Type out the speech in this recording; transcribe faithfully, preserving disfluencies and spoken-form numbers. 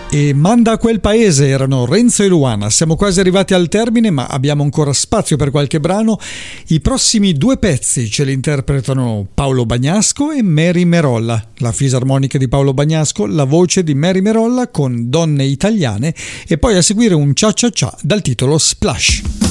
E Manda a quel paese erano Renzo e Luana. Siamo quasi arrivati al termine, ma abbiamo ancora spazio per qualche brano. I prossimi due pezzi ce li interpretano Paolo Bagnasco e Mary Merolla. La fisarmonica di Paolo Bagnasco, la voce di Mary Merolla con Donne Italiane, e poi a seguire un cia cia cia dal titolo Splash.